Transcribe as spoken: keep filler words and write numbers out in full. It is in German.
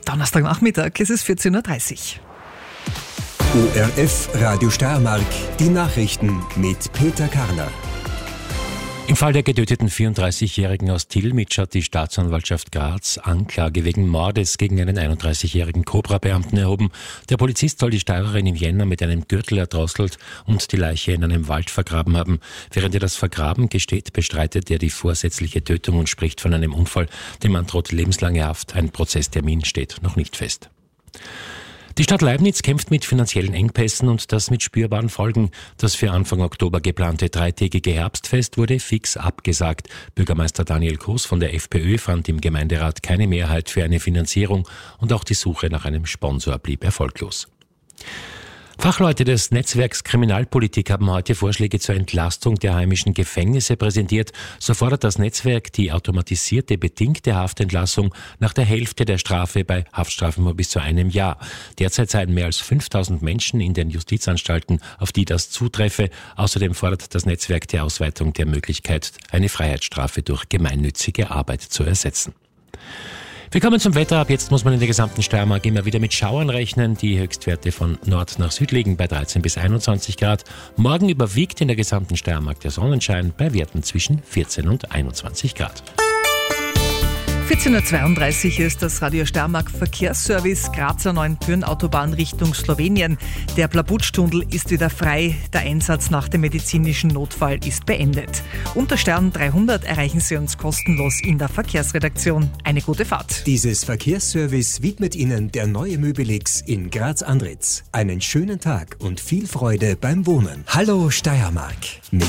Donnerstagnachmittag, es ist vierzehn Uhr dreißig. O R F Radio Steiermark, die Nachrichten mit Peter Karner. Im Fall der getöteten vierunddreißigjährigen aus Tilmitsch hat die Staatsanwaltschaft Graz Anklage wegen Mordes gegen einen einunddreißigjährigen Cobra-Beamten erhoben. Der Polizist soll die Steirerin im Jänner mit einem Gürtel erdrosselt und die Leiche in einem Wald vergraben haben. Während er das Vergraben gesteht, bestreitet er die vorsätzliche Tötung und spricht von einem Unfall. Dem Mann droht lebenslange Haft. Ein Prozesstermin steht noch nicht fest. Die Stadt Leibniz kämpft mit finanziellen Engpässen und das mit spürbaren Folgen. Das für Anfang Oktober geplante dreitägige Herbstfest wurde fix abgesagt. Bürgermeister Daniel Koos von der FPÖ fand im Gemeinderat keine Mehrheit für eine Finanzierung und auch die Suche nach einem Sponsor blieb erfolglos. Fachleute des Netzwerks Kriminalpolitik haben heute Vorschläge zur Entlastung der heimischen Gefängnisse präsentiert. So fordert das Netzwerk die automatisierte bedingte Haftentlassung nach der Hälfte der Strafe bei Haftstrafen von bis zu einem Jahr. Derzeit seien mehr als fünftausend Menschen in den Justizanstalten, auf die das zutreffe. Außerdem fordert das Netzwerk die Ausweitung der Möglichkeit, eine Freiheitsstrafe durch gemeinnützige Arbeit zu ersetzen. Wir kommen zum Wetter. Ab jetzt muss man in der gesamten Steiermark immer wieder mit Schauern rechnen. Die Höchstwerte von Nord nach Süd liegen bei dreizehn bis einundzwanzig Grad. Morgen überwiegt in der gesamten Steiermark der Sonnenschein bei Werten zwischen vierzehn und einundzwanzig Grad. vierzehn Uhr zweiunddreißig ist das Radio Steiermark Verkehrsservice Grazer Neuenbürn-Autobahn Richtung Slowenien. Der Plabutsch-Tunnel ist wieder frei. Der Einsatz nach dem medizinischen Notfall ist beendet. Unter Stern dreihundert erreichen Sie uns kostenlos in der Verkehrsredaktion. Eine gute Fahrt. Dieses Verkehrsservice widmet Ihnen der neue Möbelix in Graz-Andritz. Einen schönen Tag und viel Freude beim Wohnen. Hallo Steiermark mit